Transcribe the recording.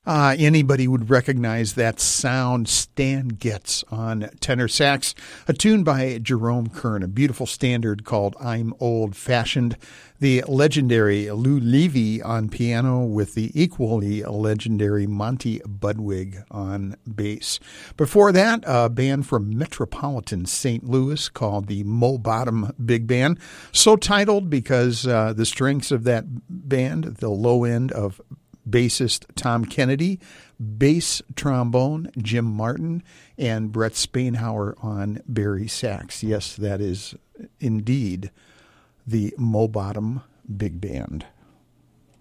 Anybody would recognize that sound. Stan Getz on tenor sax, a tune by Jerome Kern, a beautiful standard called I'm Old Fashioned. The legendary Lou Levy on piano with the equally legendary Monty Budwig on bass. Before that, a band from metropolitan St. Louis called the Mo Bottom Big Band. So titled because the strengths of that band, the low end of bassist Tom Kennedy, bass trombone Jim Martin, and Brett Spainhauer on Barry sax. Yes, that is indeed the Mo Bottom Big Band.